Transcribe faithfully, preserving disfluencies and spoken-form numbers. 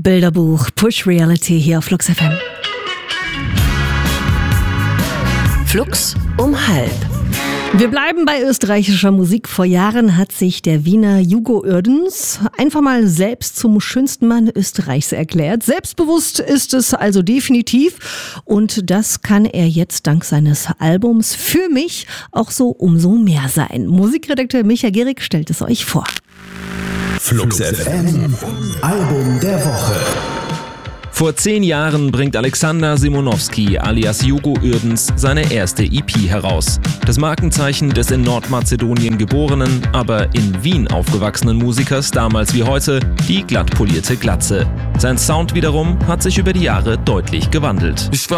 Bilderbuch Push Reality hier auf Flux F M. Flux um halb. Wir bleiben bei österreichischer Musik. Vor Jahren hat sich der Wiener Hugo Uerdens einfach mal selbst zum schönsten Mann Österreichs erklärt. Selbstbewusst ist es also definitiv. Und das kann er jetzt dank seines Albums Für mich auch so umso mehr sein. Musikredakteur Micha Gehrig stellt es euch vor. Flux F M, Album der Woche. Vor zehn Jahren bringt Alexander Simonowski alias Hugo Uerdens seine erste E P heraus. Das Markenzeichen des in Nordmazedonien geborenen, aber in Wien aufgewachsenen Musikers, damals wie heute, die glatt polierte Glatze. Sein Sound wiederum hat sich über die Jahre deutlich gewandelt.